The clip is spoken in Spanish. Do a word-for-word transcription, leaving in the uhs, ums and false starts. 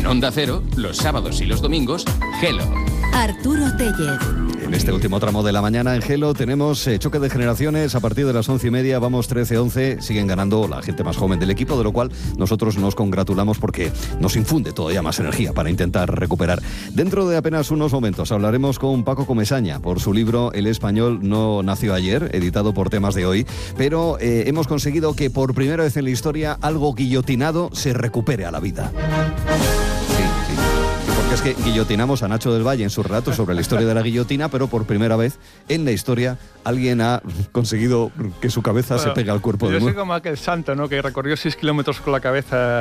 Onda Cero, los sábados y los domingos, Gelo. Arturo Tellez. En este último tramo de la mañana en Gelo tenemos eh, choque de generaciones. A partir de las once y media vamos trece once. Siguen ganando la gente más joven del equipo, de lo cual nosotros nos congratulamos porque nos infunde todavía más energía para intentar recuperar. Dentro de apenas unos momentos hablaremos con Paco Comesaña por su libro El español no nació ayer, editado por Temas de Hoy, pero eh, hemos conseguido que por primera vez en la historia algo guillotinado se recupere a la vida. Sí, sí. Porque es que guillotinamos a Nacho del Valle en su relato sobre la historia de la guillotina, pero por primera vez en la historia alguien ha conseguido que su cabeza bueno, se pegue al cuerpo de nuevo. Yo soy como aquel santo, ¿no?, que recorrió seis kilómetros con la cabeza